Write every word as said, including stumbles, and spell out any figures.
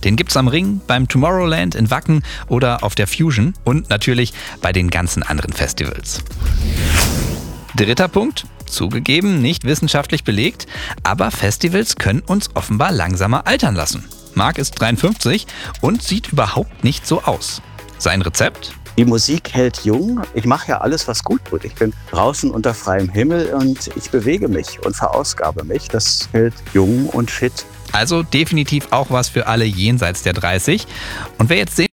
Den gibt's am Ring, beim Tomorrowland in Wacken oder auf der Fusion und natürlich bei den ganzen anderen Festivals. Dritter Punkt. Zugegeben, nicht wissenschaftlich belegt, aber Festivals können uns offenbar langsamer altern lassen. Marc ist dreiundfünfzig und sieht überhaupt nicht so aus. Sein Rezept? Die Musik hält jung. Ich mache ja alles, was gut tut. Ich bin draußen unter freiem Himmel und ich bewege mich und verausgabe mich. Das hält jung und fit. Also definitiv auch was für alle jenseits der dreißig. Und wer jetzt sehen